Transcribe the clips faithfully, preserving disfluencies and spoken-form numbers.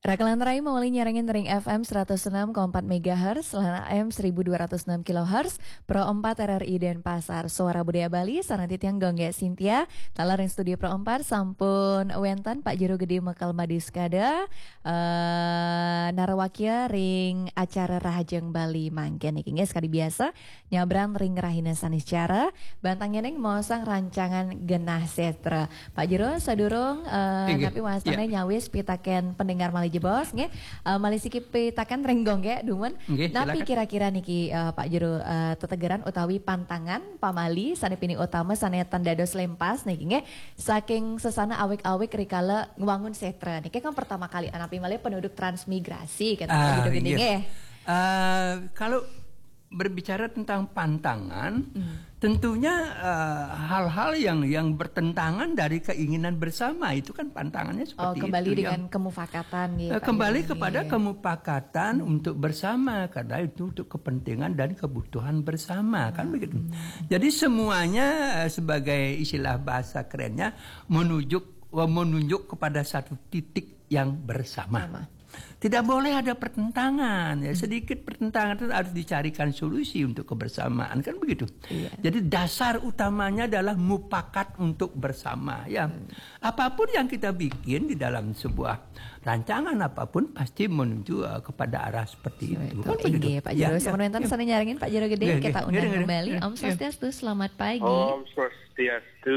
Rakalantarai mawali nyarengin ring F M seratus enam koma empat megahertz, lan A M seribu dua ratus enam kilohertz, Pro empat R R I Denpasar, Suara Budaya Bali, Sanantit yang Gongge Sintia, talar ring studio Pro empat, sampun wentan Pak Jero Gede Mekal Madiskada, uh, Narawakia ring acara Rahajeng Bali mangken iki nggih sekali biasa, nyabran ring Rahina Saniscara, bantangnya neng mosang rancangan Genah Setra. Pak Jero sadurung uh, tapi wastane yeah. nyawis pitaken pendengar Mali Jebos nggih, uh, Mali sikip pitaken ring gongge dumun. Okay, napi kira-kira niki uh, Pak Jero uh, tetegeran utawi pantangan pamali sanepini utama sanetan dados lempas niki nggih saking sesana awik-awik rikala ngwangun setra niki kan pertama kali anapi Mali penduduk transmigrasi kan uh, Pak Jero gini nggih. Uh, kalau berbicara tentang pantangan, hmm. tentunya uh, hal-hal yang yang bertentangan dari keinginan bersama itu kan pantangannya seperti oh, kembali itu. dengan yang, kemufakatan gitu. Uh, kembali ya, kepada ya. kemufakatan hmm. untuk bersama karena itu untuk kepentingan dan kebutuhan bersama hmm. kan begitu. Hmm. Jadi semuanya uh, sebagai istilah bahasa kerennya menuju uh, menunjuk kepada satu titik yang bersama. Sama. Tidak boleh ada pertentangan ya, sedikit pertentangan itu harus dicarikan solusi untuk kebersamaan kan begitu. Iya. Jadi dasar utamanya adalah mupakat untuk bersama ya. Hmm. Apapun yang kita bikin di dalam sebuah rancangan apapun pasti menuju uh, kepada arah seperti so, itu. Kan begitu. Pak Jero, ya, sama ya, ya. sana nyaringin Pak Jero Gede ya, kita undang ya, kembali. Ya, Om Swastiastu, ya. Selamat pagi. Om Swastiastu.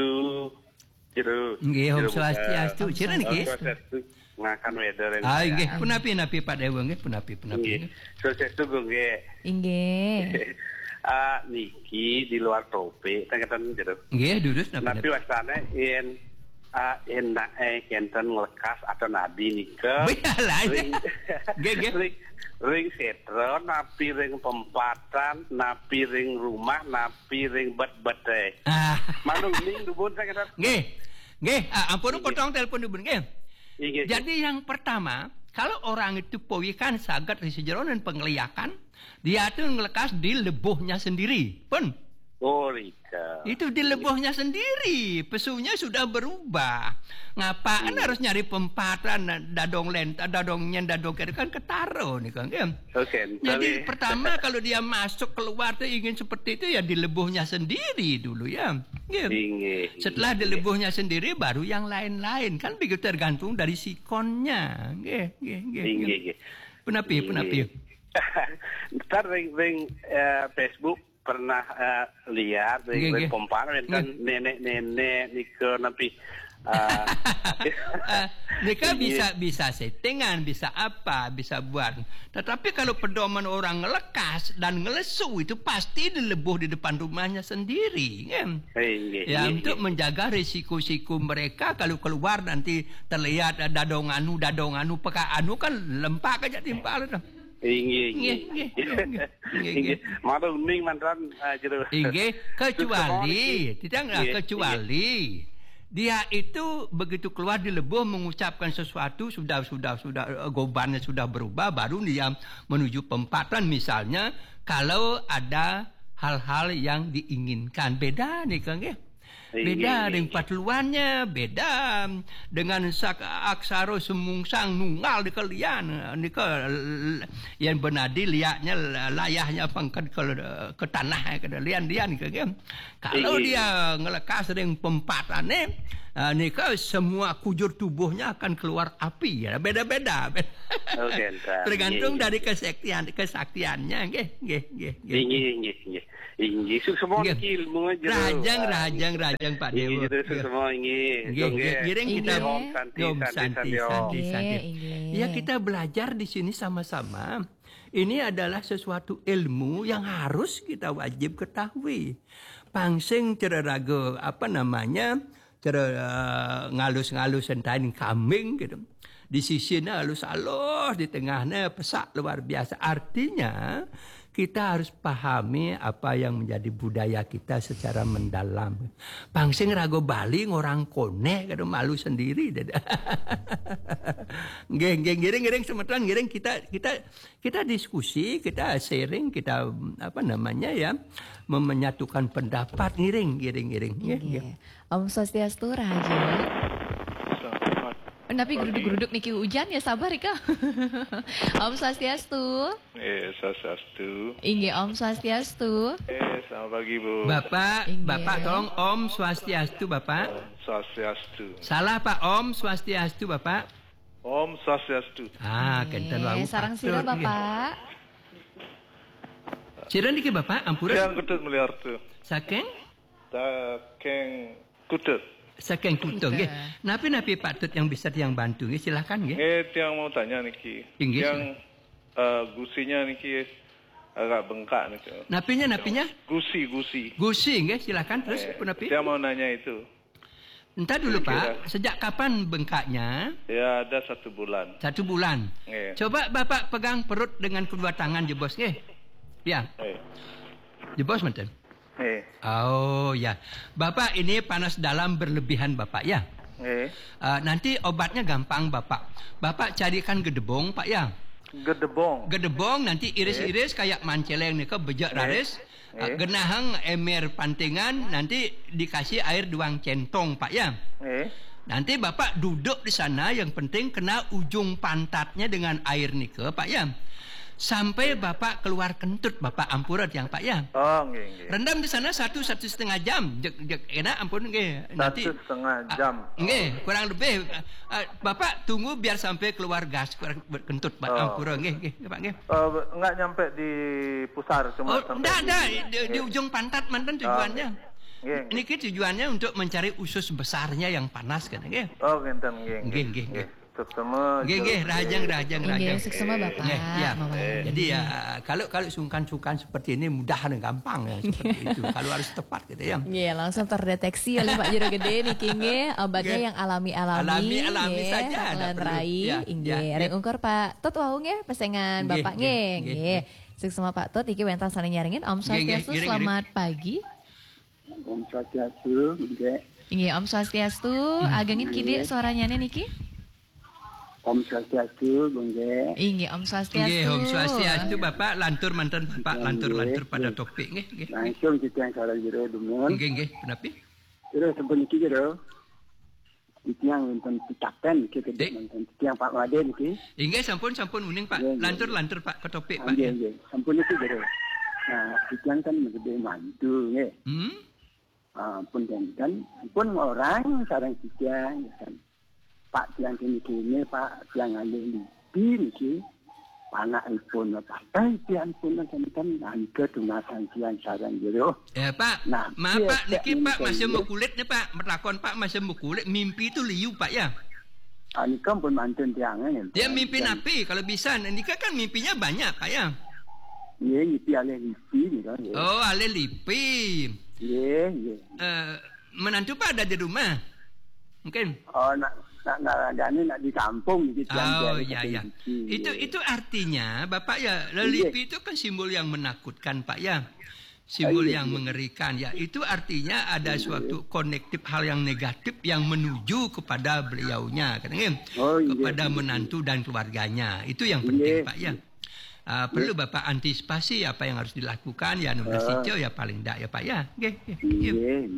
Jero. Nggih, Om Swastiastu. Cira niki. Ngakan weather ah nggih punapi napi Pak Dewa nggih punapi punapi sukses tuh nggih nggih ah niki di luar topik tangkatan jero nggih durus napi wasana yen ah enak eh kenten lekas atau nabi nika nggih nggih ring setra napi ring pempatan napi ring rumah napi ring bet-bete ah manung ning dubun tangkatan nggih nggih ampun potong telepon dubun nggih. Jadi yang pertama, kalau orang itu powikan sagat di sejeronan pengliakan, dia tuh ngelekas di lebuhnya sendiri, pun. Oh, Rika. Itu di lebuhnya sendiri, pesunya sudah berubah. Ngapain hmm. harus nyari pempatan, dadong lenta, dadongnya, dadong kiri kan ketaro nih kan. Oke. Okay, Jadi tapi... pertama kalau dia masuk keluar tuh ingin seperti itu ya di lebuhnya sendiri dulu ya. Gitu. Setelah di lebuhnya sendiri baru yang lain-lain kan begitu tergantung dari sikonnya. Nggih, nggih, nggih. Punapi, punapi. Ntar ring-ring uh, Facebook pernah uh, lihat ring-ring pomparan kan nenek-nenek nika napi uh, uh, mereka bisa bisa settingan, bisa apa, bisa buat. Tetapi kalau pedoman orang ngelekas dan ngelesu itu pasti dilebuh di depan rumahnya sendiri, kan? Ya untuk menjaga risiko-risiko mereka kalau keluar nanti terlihat dadong anu, dadong anu, peka anu kan lempak aja timpal itu. Inggih, inggih, inggih. Malah uning mantan jero. Inggih, kecuali, tidak nggak kecuali dia itu begitu keluar di lebuh mengucapkan sesuatu sudah sudah sudah gobannya sudah berubah baru dia menuju pempatan misalnya kalau ada hal-hal yang diinginkan beda nih Kang ya. Beda dengan patluannya, beda dengan sak aksaro semungsang nunggal di kalian, ini ke yang benadi liatnya layahnya pangkat ke, ke tanah ke lian-lian ke kan. Kalau dia ngelekas dengan pempatannya, ini ke semua kujur tubuhnya akan keluar api ya, beda-beda. Okay, tergantung dari kesaktian kesaktiannya, nggih, nggih, nggih. Nggih, nggih, nggih. Inggih semua ilmu aja. Rajang, rajang, rajang Pak Dewa. Itu semua inggih. Giring kita Om santi, santi, santi. Ya kita belajar di sini sama-sama. Ini adalah sesuatu ilmu yang harus kita wajib ketahui. Pangsing cereraga apa namanya? Cer uh, ngalus-ngalus entain kambing gitu. Di sisinya halus-halus, di tengahnya pesak luar biasa. Artinya kita harus pahami apa yang menjadi budaya kita secara mendalam. Pangsing rago Bali orang kone kada malu sendiri. Geng geng giring giring semetan giring kita kita kita diskusi, kita sharing, kita apa namanya ya menyatukan pendapat giring giring giring. Om Swastiastu Rahayu. Tapi geruduk-geruduk niki hujan ya sabar Ika. Om Swastiastu. Eh, Swastiastu. Inggih Om Swastiastu. Eh, selamat pagi Bu. Bapak, Inge. Bapak tolong Om Swastiastu Bapak. Om Swastiastu. Salah Pak, Om Swastiastu Bapak. Om Swastiastu. Ah, kenten wau. Sarang sira Bapak. Sira niki Bapak, ampura. Yang kutut meliar tu. Saking? Saking kutut. Saking kutut nggih. Napi-napi Pak Tut yang bisa yang bantu nggih, silakan nggih. Eh, tiang mau tanya niki. Inggih, yang uh, gusinya niki agak bengkak niki. Napinya napinya? Gusi, gusi. Gusi nggih, silakan terus eh, pun napi. Tiang mau nanya itu. Entah dulu Kira. Pak, sejak kapan bengkaknya? Ya ada satu bulan. Satu bulan. Eh. Coba Bapak pegang perut dengan kedua tangan je bos nggih. Ya. Eh. Je bos menten. Eh. Oh ya, Bapak ini panas dalam berlebihan Bapak ya. Eh. Uh, nanti obatnya gampang Bapak. Bapak carikan gedebong Pak ya. Gedebong. Gedebong nanti iris-iris eh. kayak manceleng nih ke bejak eh. raris. Eh. Uh, genahang emir pantingan nanti dikasih air duang centong Pak ya. Eh. Nanti Bapak duduk di sana yang penting kena ujung pantatnya dengan air nih ke Pak ya. Sampai Bapak keluar kentut Bapak ampurat yang Pak ya. Oh, nggih, nggih. Rendam di sana satu satu setengah jam. Jek jek enak ampun nggih. Nanti satu setengah jam. Uh, nggih, kurang lebih. Uh, Bapak tunggu biar sampai keluar gas keluar kentut Pak oh. ampurat nggih, nggih, Pak nggih. Uh, enggak nyampe di pusar cuma oh, sampai enggak, di, di, di, di ujung pantat mantan tujuannya. Oh, okay. Ini kita tujuannya untuk mencari usus besarnya yang panas kan nggih. Oh, ngenten nggih. Nggih, nggih, nggih. Semua nggih nggih rajang rajang rajang. Nggih semua Bapak. Ya. Jadi ya kalau kalau sungkan-sungkan seperti ini mudah dan gampang ya seperti itu. Kalau harus tepat gitu ya. Nggih langsung terdeteksi oleh Pak Jero Gede niki nggih obatnya yang alami-alami. Alami-alami saja ada rai. Nggih rek ungkur Pak Tut wau nggih pesengan Bapak nggih. Nggih. Sukses sama Pak Tut iki wentas saling nyaringin Om Swastiastu selamat pagi. Om Swastiastu nggih. Nggih Om Swastiastu agengin kidik suaranya niki. Om Swastiastu, nggih. Inggih, Om Swastiastu. Nggih, Om Swastiastu, Bapak lantur mantan Bapak lantur-lantur pada topik nggih, nggih. Langsung kita yang salah jero dumun. Nggih, nggih, kenapa? Terus sampun iki jero. Titiang wonten pitaken iki gede wonten titiang Pak Made niki. Nggih, sampun sampun uning Pak. Lantur-lantur Pak ke topik Pak. Nggih, nggih. Sampun iki jero. Nah, titiang kan gede mantu nggih. Hmm? Ah, pun kan pun orang sareng titiang kan. Pak tiang kini kini Pak tiang alih lipi niki panakipun partai tiang pun kan kan angke dumasan tiang sarang jero. Ya Pak. Nah, maaf Pak niki Pak masih mau kulit nih Pak. Melakon Pak masih mau kulit mimpi itu liu Pak ya. Ah nika pun mantun tiangnya. Dia mimpi napi kalau bisa. Nika kan mimpinya banyak Pak ya. Iya mimpi alih lipi nika. Oh alih lipi. Iya iya. Uh, menantu Pak ada di rumah. Mungkin. Oh nak nak nak nak di kampung gitu. Oh iya iya. Itu itu artinya Bapak ya lipi itu kan simbol yang menakutkan Pak ya. Simbol yang mengerikan ya. Itu artinya ada suatu konektif hal yang negatif yang menuju kepada beliaunya kan oh, kepada menantu dan keluarganya. Itu yang penting Pak ya. Uh, perlu Bapak antisipasi apa yang harus dilakukan ya nomor satu ya paling enggak ya Pak ya. Nggih nggih.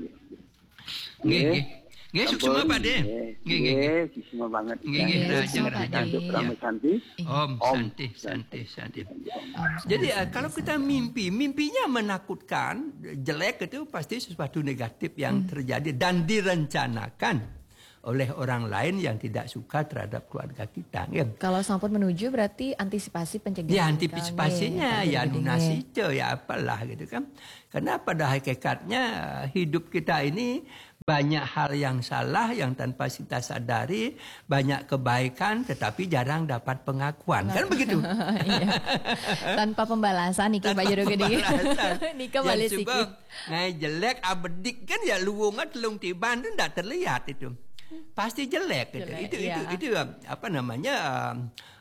Nggih nggih. Nggih sukses Pak De. Nggih nggih. Sukses banget. Nggih nggih rajang rajang. Santi. Om Santi Santi Santi. Jadi uh, kalau kita mimpi, mimpinya menakutkan, jelek itu pasti sesuatu negatif yang terjadi dan direncanakan oleh orang lain yang tidak suka terhadap keluarga kita. Ya. Kalau sampun menuju berarti antisipasi pencegahan. Ya antisipasinya ya lunasi ya apalah gitu kan. Karena pada hakikatnya hidup kita ini banyak hal yang salah yang tanpa kita sadari, banyak kebaikan tetapi jarang dapat pengakuan. Kan begitu? Iya. Tanpa pembalasan nih Pak Jero Gede. Nika balik sikit. Nah jelek abedik kan ya luwungan telung tiban itu tidak terlihat itu. Pasti jelek gitu. Jelek, itu, iya. itu itu itu apa namanya uh,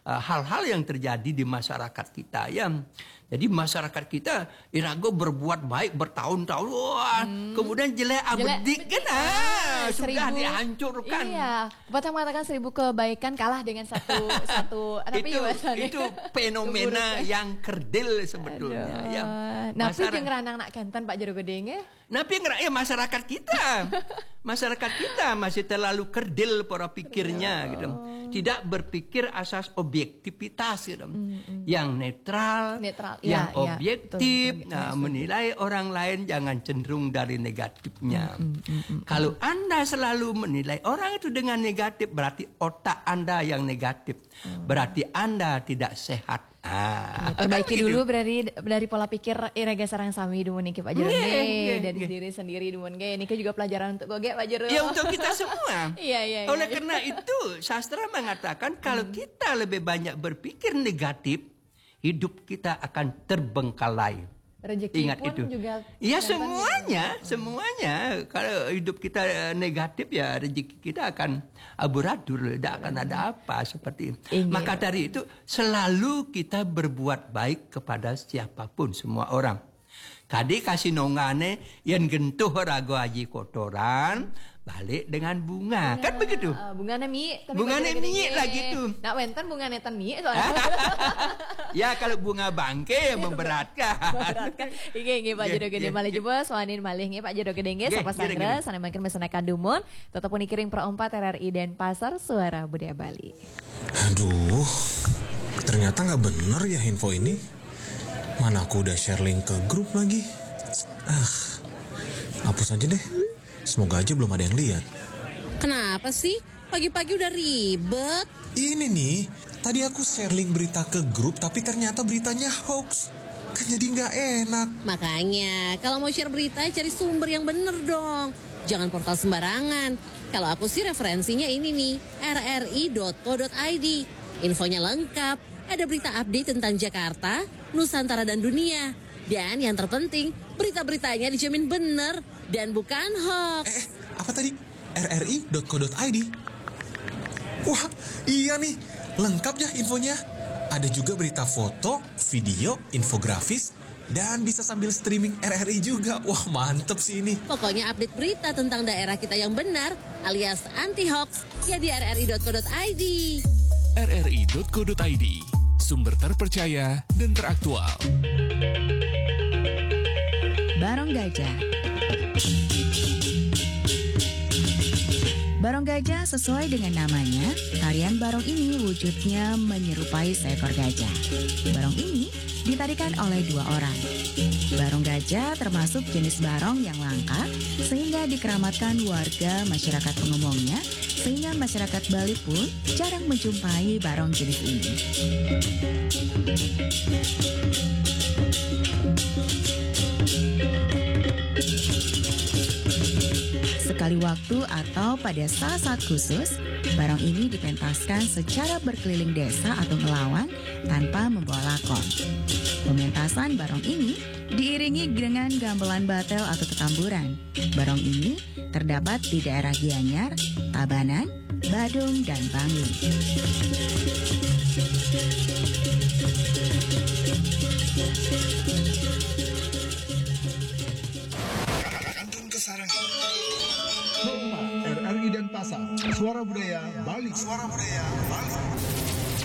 uh, hal-hal yang terjadi di masyarakat kita ya. Jadi masyarakat kita irago berbuat baik bertahun-tahun, wah, hmm. kemudian jelek abedik kan, ah, sudah dihancurkan. Iya, Bapak mengatakan seribu kebaikan kalah dengan satu satu. itu itu fenomena yang kerdil sebetulnya. Aduh. Ya. Napi jeung ranang nak kenten Pak Jero Gedenge. Napi ngerak ya masyarakat kita, masyarakat kita masih terlalu kerdil pola pikirnya gitu. Tidak berpikir asas objektivitas gitu. Mm-hmm. Yang netral, netral yang ya, objektif, ya, betul, betul, nah, betul. Menilai orang lain jangan cenderung dari negatifnya. Mm-hmm. Kalau Anda selalu menilai orang itu dengan negatif, berarti otak Anda yang negatif. Mm. Berarti Anda tidak sehat. Ah, perbaiki dulu dari dari pola pikir iraga sarang sami dumun niki Pak Jero yeah, dari yeah. diri sendiri dumun ge niki juga pelajaran untuk goge Pak Jero. Ya untuk kita semua. Iya iya. Oleh iya. karena itu sastra mengatakan kalau hmm. kita lebih banyak berpikir negatif, hidup kita akan terbengkalai. Rezeki Ingat pun itu. juga. Iya semuanya, ya. semuanya. Kalau hidup kita negatif ya rezeki kita akan amburadul, tidak akan ada apa seperti itu. Maka dari itu selalu kita berbuat baik kepada siapapun, semua orang. Kadi kasih nongane yang gentuh rago aji kotoran, balik dengan bunga. Bunga, kan begitu? Uh, bunga mi. Bunga mi lagi tuh. Nak wenten bunga netan mi soalnya. Ya kalau bunga bangke yang memberatkan. Memberatkan. Iki iki Pak Jero Gede malih coba soanin malih nge Pak Jero Gede nge sapa sangra sana makin mesenakan dumun tetap pun dikiring Pro empat R R I Denpasar Suara Budaya Bali. Aduh. Ternyata nggak bener ya info ini. Mana aku udah share link ke grup lagi. Ah. Hapus aja deh. Semoga aja belum ada yang lihat. Kenapa sih? Pagi-pagi udah ribet. Ini nih, tadi aku share link berita ke grup tapi ternyata beritanya hoax. Kan jadi nggak enak. Makanya, kalau mau share berita cari sumber yang bener dong. Jangan portal sembarangan. Kalau aku sih referensinya ini nih, r r i dot co dot i d. Infonya lengkap. Ada berita update tentang Jakarta, Nusantara dan dunia. Dan yang terpenting, berita-beritanya dijamin bener dan bukan hoax. Eh, apa tadi? r r i dot co dot i d. Wah, iya nih. Lengkap ya infonya. Ada juga berita foto, video, infografis, dan bisa sambil streaming R R I juga. Wah, mantep sih ini. Pokoknya update berita tentang daerah kita yang benar, alias anti-hoax, ya di r r i dot co dot i d. r r i dot co dot i d, sumber terpercaya dan teraktual. Barong Gajah. Barong Gajah sesuai dengan namanya, tarian barong ini wujudnya menyerupai seekor gajah. Barong ini ditarikan oleh dua orang. Barong gajah termasuk jenis barong yang langka sehingga dikeramatkan warga masyarakat pengomongnya, sehingga masyarakat Bali pun jarang menjumpai barong jenis ini. Sekali waktu atau pada saat-saat khusus, barong ini dipentaskan secara berkeliling desa atau melawan tanpa membawa lakon. Pementasan barong ini diiringi dengan gamelan batel atau ketamburan. Barong ini terdapat di daerah Gianyar, Tabanan, Badung, dan Bangli. R R I Denpasar, Suara Budaya Bali. Suara Budaya Bali.